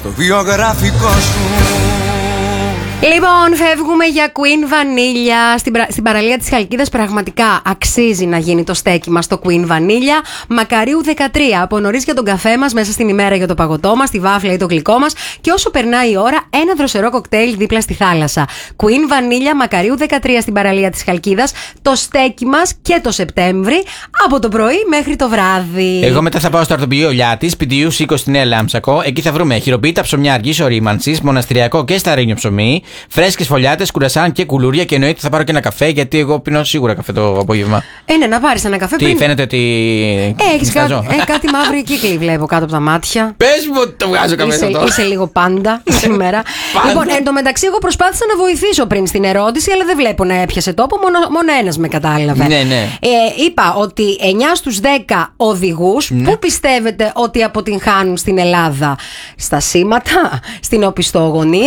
στο βιογραφικό σου. Λοιπόν, φεύγουμε για Queen Vanilla στην παραλία της Χαλκίδας. Πραγματικά αξίζει να γίνει το στέκημα στο Queen Vanilla. Μακαρίου 13. Από νωρίς για τον καφέ μας, μέσα στην ημέρα για το παγωτό μας, τη βάφλα ή το γλυκό μας. Και όσο περνάει η ώρα, ένα δροσερό κοκτέιλ δίπλα στη θάλασσα. Queen Vanilla, Μακαρίου 13 στην παραλία της Χαλκίδας. Το στέκι μας και το Σεπτέμβρη, από το πρωί μέχρι το βράδυ. Εγώ μετά θα πάω στο αρτοπείο Λιάτης, Πιτιούς 20 στη Νέα Λάμψακο. Εκεί θα βρούμε χειροποίητα ψωμιά αργής ορίμανσης, μοναστηριακό και σταρίνιο ψωμί. Φρέσκες φωλιάτες, κουρασάν και κουλούρια και εννοείται θα πάρω και ένα καφέ γιατί εγώ πίνω σίγουρα καφέ το απόγευμα. Ναι, να πάρεις ένα καφέ. Τι φαίνεται ότι. Έχεις κάτι μαύρη κύκλη βλέπω κάτω από τα μάτια. Πες μου ότι το βγάζω καφέ αυτό. Είσαι λίγο πάντα σήμερα. Λοιπόν, εν τω μεταξύ, εγώ προσπάθησα να βοηθήσω πριν στην ερώτηση, αλλά δεν βλέπω να έπιασε τόπο. Μόνο ένας με κατάλαβε. Ναι. Είπα ότι 9 στους 10 οδηγούς που πιστεύετε ότι αποτυγχάνουν στην Ελλάδα? Στα σήματα, στην οπισθογωνία.